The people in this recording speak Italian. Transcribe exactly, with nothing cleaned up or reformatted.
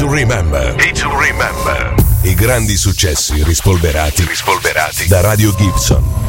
to Remember. Hit to Remember. I grandi successi rispolverati, rispolverati da Radio Gibson.